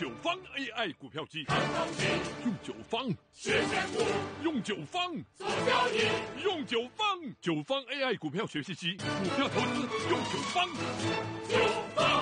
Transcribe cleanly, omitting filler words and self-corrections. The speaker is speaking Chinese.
九方 AI 股票机，用九方学选股， 用九方做交易， 用九方，九方 AI 股票学习机，股票投资用九方。 九方。